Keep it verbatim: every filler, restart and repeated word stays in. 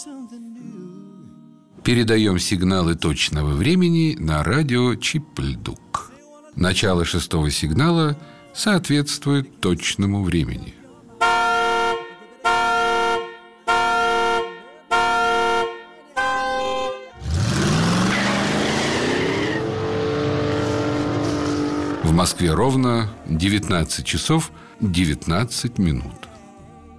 Передаем сигналы точного времени на радио Чип-Льдук. Начало шестого сигнала соответствует точному времени. В Москве ровно девятнадцать часов девятнадцать минут.